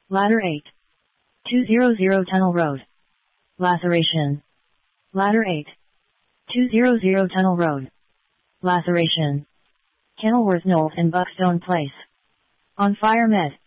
Ladder 8. 200 Tunnel Road. Laceration. Ladder 8. 200 Tunnel Road. Laceration. Kenilworth Knowles and Buckstone Place. On Fire Med.